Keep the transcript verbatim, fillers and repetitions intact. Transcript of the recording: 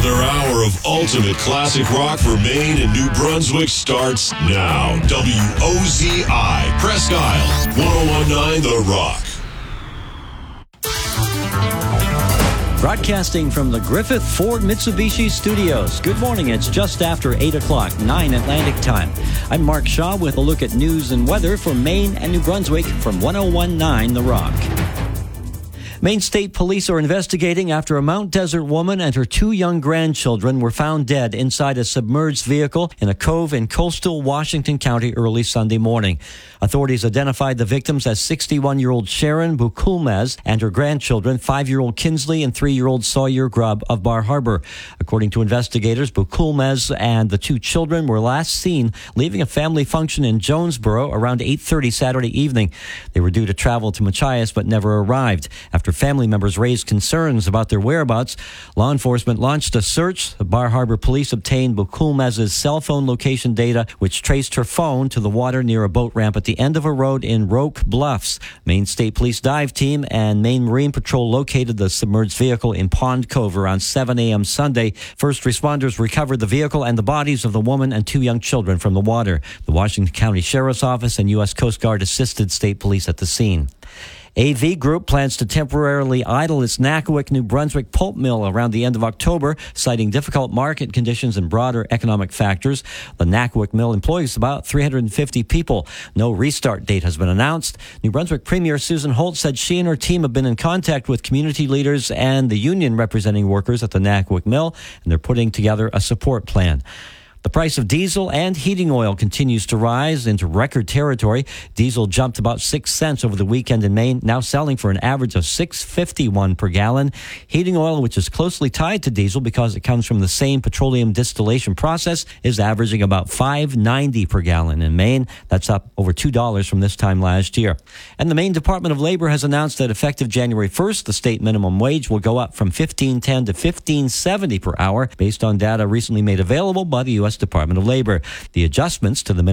Another hour of ultimate classic rock for Maine and New Brunswick starts now. W O Z I, Presque Isle, one oh one point nine The Rock. Broadcasting from the Griffith Ford Mitsubishi Studios. Good morning. It's just after eight o'clock, nine Atlantic time. I'm Mark Shaw with a look at news and weather for Maine and New Brunswick from one oh one point nine The Rock. Maine State Police are investigating after a Mount Desert woman and her two young grandchildren were found dead inside a submerged vehicle in a cove in coastal Washington County early Sunday morning. Authorities identified the victims as sixty-one-year-old Sharon Bukulmez and her grandchildren, five-year-old Kinsley and three-year-old Sawyer Grubb of Bar Harbor. According to investigators, Bukulmez and the two children were last seen leaving a family function in Jonesboro around eight thirty Saturday evening. They were due to travel to Machias but never arrived. After family members raised concerns about their whereabouts, law enforcement launched a search. The Bar Harbor police obtained Bukulmez's cell phone location data, which traced her phone to the water near a boat ramp at the end of a road in Roque Bluffs. Maine State Police dive team and Maine Marine Patrol located the submerged vehicle in Pond Cove around seven a.m. Sunday. First responders recovered the vehicle and the bodies of the woman and two young children from the water. The Washington County Sheriff's Office and U S Coast Guard assisted state police at the scene. A V Group plans to temporarily idle its Nakiwik, New Brunswick pulp mill around the end of October, citing difficult market conditions and broader economic factors. The Nakiwik mill employs about three hundred fifty people. No restart date has been announced. New Brunswick Premier Susan Holt said she and her team have been in contact with community leaders and the union representing workers at the Nakiwik mill, and they're putting together a support plan. The price of diesel and heating oil continues to rise into record territory. Diesel jumped about six cents over the weekend in Maine, now selling for an average of six dollars and fifty-one cents per gallon. Heating oil, which is closely tied to diesel because it comes from the same petroleum distillation process, is averaging about five dollars and ninety cents per gallon in Maine. That's up over two dollars from this time last year. And the Maine Department of Labor has announced that effective January first, the state minimum wage will go up from fifteen ten to fifteen seventy per hour, based on data recently made available by the U S Department of Labor. The adjustments to the minimum